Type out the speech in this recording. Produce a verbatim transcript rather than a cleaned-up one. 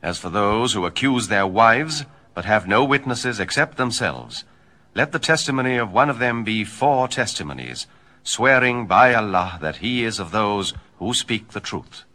As for those who accuse their wives, but have no witnesses except themselves, let the testimony of one of them be four testimonies, swearing by Allah that he is of those who speak the truth.